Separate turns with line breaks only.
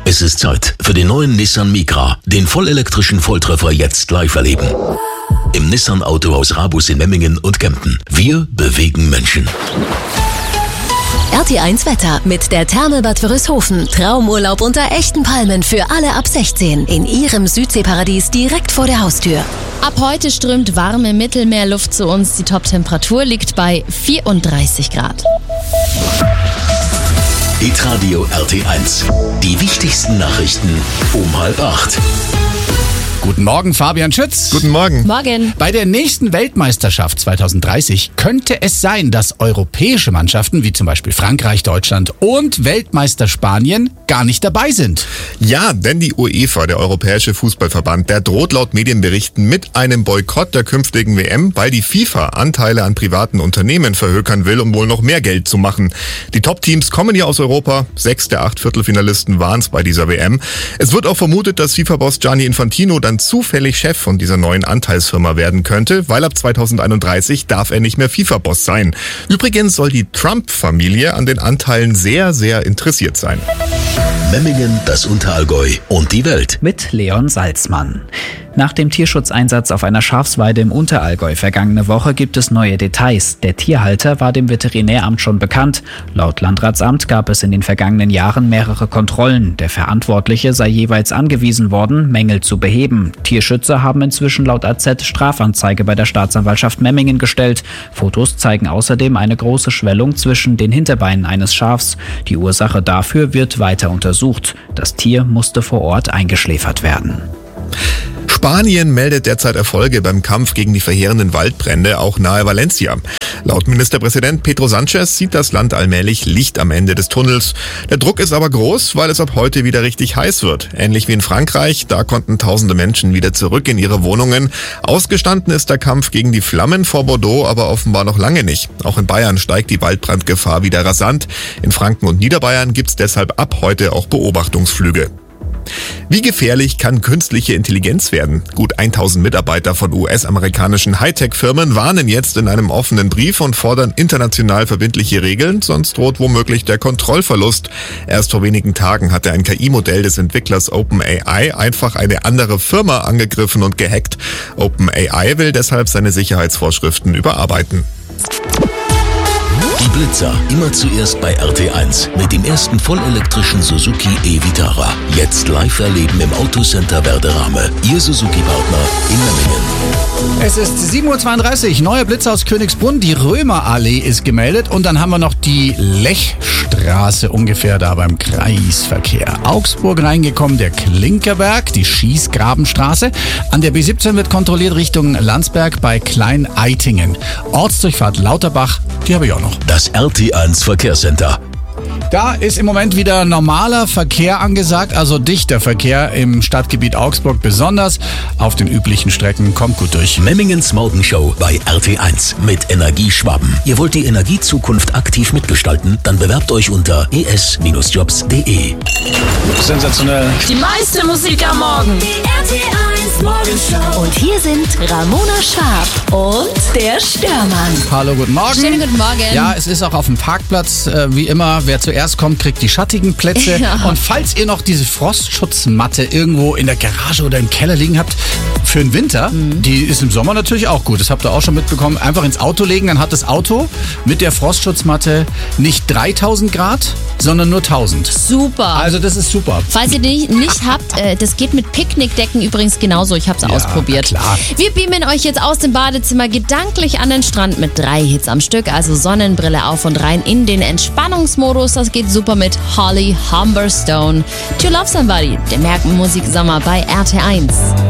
Es ist Zeit für den neuen Nissan Micra, den vollelektrischen Volltreffer jetzt live erleben. Im Nissan Autohaus Rabus in Memmingen und Kempten. Wir bewegen Menschen.
RT1 Wetter mit der Therme Bad Wörishofen. Traumurlaub unter echten Palmen für alle ab 16 in ihrem Südseeparadies direkt vor der Haustür.
Ab heute strömt warme Mittelmeerluft zu uns. Die Toptemperatur liegt bei 34 Grad.
Hitradio RT1. Die wichtigsten Nachrichten um 7:30.
Guten Morgen, Fabian Schütz.
Guten Morgen.
Morgen.
Bei der nächsten Weltmeisterschaft 2030 könnte es sein, dass europäische Mannschaften wie zum Beispiel Frankreich, Deutschland und Weltmeister Spanien gar nicht dabei sind.
Ja, denn die UEFA, der Europäische Fußballverband, der droht laut Medienberichten mit einem Boykott der künftigen WM, weil die FIFA Anteile an privaten Unternehmen verhökern will, um wohl noch mehr Geld zu machen. Die Top-Teams kommen ja aus Europa. 6 der 8 Viertelfinalisten waren es bei dieser WM. Es wird auch vermutet, dass FIFA-Boss Gianni Infantino dann zufällig Chef von dieser neuen Anteilsfirma werden könnte, weil ab 2031 darf er nicht mehr FIFA-Boss sein. Übrigens soll die Trump-Familie an den Anteilen sehr, sehr interessiert sein.
Memmingen, das Unterallgäu und die Welt.
Mit Leon Salzmann. Nach dem Tierschutzeinsatz auf einer Schafsweide im Unterallgäu vergangene Woche gibt es neue Details. Der Tierhalter war dem Veterinäramt schon bekannt. Laut Landratsamt gab es in den vergangenen Jahren mehrere Kontrollen. Der Verantwortliche sei jeweils angewiesen worden, Mängel zu beheben. Tierschützer haben inzwischen laut AZ Strafanzeige bei der Staatsanwaltschaft Memmingen gestellt. Fotos zeigen außerdem eine große Schwellung zwischen den Hinterbeinen eines Schafs. Die Ursache dafür wird weiter untersucht. Das Tier musste vor Ort eingeschläfert werden.
Spanien meldet derzeit Erfolge beim Kampf gegen die verheerenden Waldbrände, auch nahe Valencia. Laut Ministerpräsident Pedro Sánchez sieht das Land allmählich Licht am Ende des Tunnels. Der Druck ist aber groß, weil es ab heute wieder richtig heiß wird. Ähnlich wie in Frankreich, da konnten tausende Menschen wieder zurück in ihre Wohnungen. Ausgestanden ist der Kampf gegen die Flammen vor Bordeaux aber offenbar noch lange nicht. Auch in Bayern steigt die Waldbrandgefahr wieder rasant. In Franken und Niederbayern gibt's deshalb ab heute auch Beobachtungsflüge. Wie gefährlich kann künstliche Intelligenz werden? Gut 1000 Mitarbeiter von US-amerikanischen Hightech-Firmen warnen jetzt in einem offenen Brief und fordern international verbindliche Regeln, sonst droht womöglich der Kontrollverlust. Erst vor wenigen Tagen hatte ein KI-Modell des Entwicklers OpenAI einfach eine andere Firma angegriffen und gehackt. OpenAI will deshalb seine Sicherheitsvorschriften überarbeiten.
Die Blitzer, immer zuerst bei RT1 mit dem ersten vollelektrischen Suzuki e-Vitara. Jetzt live erleben im Autocenter Werderame. Ihr Suzuki-Partner in Memmingen.
Es ist 7:32 Uhr, neue Blitzer aus Königsbrunn, die Römerallee ist gemeldet und dann haben wir noch die Lechstraße ungefähr da beim Kreisverkehr. Augsburg reingekommen, der Klinkerberg, die Schießgrabenstraße. An der B17 wird kontrolliert Richtung Landsberg bei Klein-Eitingen. Ortsdurchfahrt Lauterbach, die habe ich auch noch.
Das RT1 Verkehrscenter.
Da ist im Moment wieder normaler Verkehr angesagt, also dichter Verkehr im Stadtgebiet Augsburg besonders. Auf den üblichen Strecken kommt gut durch.
Memmingens Morgenshow bei RT1 mit Energie Schwaben. Ihr wollt die Energiezukunft aktiv mitgestalten? Dann bewerbt euch unter es-jobs.de.
Sensationell.
Die meiste Musik am Morgen.
Die RT1 Morgenshow. Und hier sind Ramona Schwab und der Störmann.
Hallo, guten Morgen.
Schönen guten Morgen.
Ja, es ist auch auf dem Parkplatz, wie immer, wer zuerst kommt, kriegt die schattigen Plätze.
Ja.
Und falls ihr noch diese Frostschutzmatte irgendwo in der Garage oder im Keller liegen habt, für den Winter, die ist im Sommer natürlich auch gut. Das habt ihr auch schon mitbekommen. Einfach ins Auto legen, dann hat das Auto mit der Frostschutzmatte nicht 3000 Grad, sondern nur 1000.
Super.
Also das ist super.
Falls ihr die nicht habt, das geht mit Picknickdecken übrigens genauso. Ich habe es ausprobiert.
Klar.
Wir beamen euch jetzt aus dem Badezimmer gedanklich an den Strand mit 3 Hits am Stück. Also Sonnenbrille auf und rein in den Entspannungsmodus. Das geht super mit Holly Humberstone. To Love Somebody, der Merken Musiksommer bei RT1.